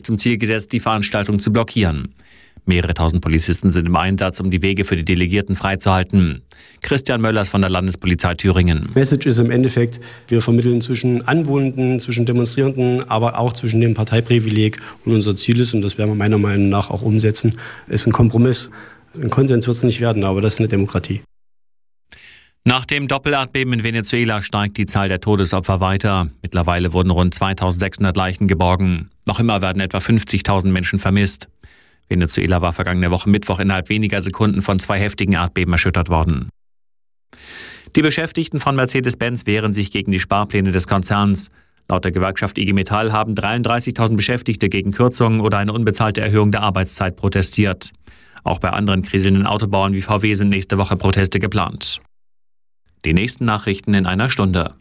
zum Ziel gesetzt, die Veranstaltung zu blockieren. Mehrere tausend Polizisten sind im Einsatz, um die Wege für die Delegierten freizuhalten. Christian Möllers von der Landespolizei Thüringen. Message ist im Endeffekt, wir vermitteln zwischen Anwohnenden, zwischen Demonstrierenden, aber auch zwischen dem Parteiprivileg. Und unser Ziel ist, und das werden wir meiner Meinung nach auch umsetzen, ist ein Kompromiss. Ein Konsens wird es nicht werden, aber das ist eine Demokratie. Nach dem Doppelerdbeben in Venezuela steigt die Zahl der Todesopfer weiter. Mittlerweile wurden rund 2600 Leichen geborgen. Noch immer werden etwa 50.000 Menschen vermisst. Venezuela war vergangene Woche Mittwoch innerhalb weniger Sekunden von 2 heftigen Erdbeben erschüttert worden. Die Beschäftigten von Mercedes-Benz wehren sich gegen die Sparpläne des Konzerns. Laut der Gewerkschaft IG Metall haben 33.000 Beschäftigte gegen Kürzungen oder eine unbezahlte Erhöhung der Arbeitszeit protestiert. Auch bei anderen kriselnden Autobauern wie VW sind nächste Woche Proteste geplant. Die nächsten Nachrichten in einer Stunde.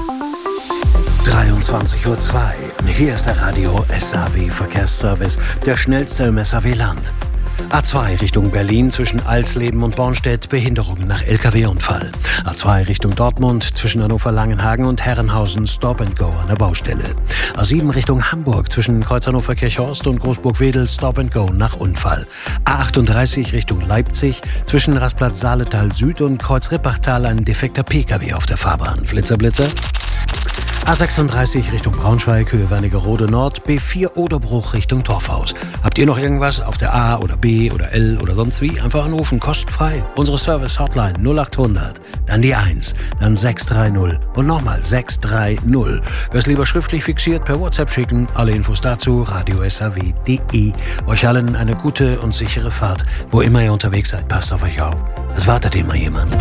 23:02 Uhr. Hier ist der Radio SAW Verkehrsservice, der schnellste im SAW-Land. A2 Richtung Berlin zwischen Alsleben und Bornstedt, Behinderungen nach LKW-Unfall. A2 Richtung Dortmund zwischen Hannover-Langenhagen und Herrenhausen, Stop and Go an der Baustelle. A7 Richtung Hamburg zwischen Kreuz Hannover-Kirchhorst und Großburg-Wedel, Stop and Go nach Unfall. A38 Richtung Leipzig zwischen Rastplatz Saaletal Süd und Kreuz Rippachtal ein defekter PKW auf der Fahrbahn. Flitzer. A36 Richtung Braunschweig, Höhe Wernigerode Nord, B4 Oderbruch Richtung Torfhaus. Habt ihr noch irgendwas auf der A oder B oder L oder sonst wie? Einfach anrufen, kostenfrei. Unsere Service-Hotline 0800, dann die 1, dann 630 und nochmal 630. Wer es lieber schriftlich fixiert, per WhatsApp schicken. Alle Infos dazu, radiosaw.de. Euch allen eine gute und sichere Fahrt. Wo immer ihr unterwegs seid, passt auf euch auf. Es wartet immer jemand.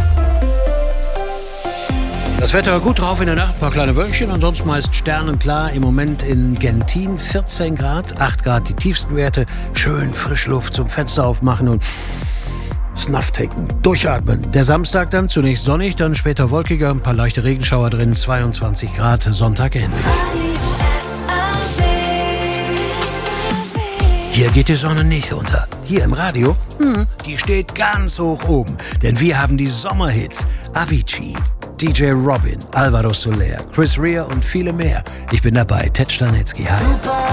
Das Wetter gut drauf in der Nacht, ein paar kleine Wölkchen, ansonsten meist sternenklar. Im Moment in Gentin 14 Grad, 8 Grad die tiefsten Werte. Schön Frischluft zum Fenster aufmachen und Snuff-Taken, durchatmen. Der Samstag dann zunächst sonnig, dann später wolkiger, ein paar leichte Regenschauer drin, 22 Grad, Sonntag ähnlich. Hier geht die Sonne nicht unter. Hier im Radio, die steht ganz hoch oben. Denn wir haben die Sommerhits. Avicii, DJ Robin, Alvaro Soler, Chris Rea und viele mehr. Ich bin dabei, Ted Stanitzky. Hi.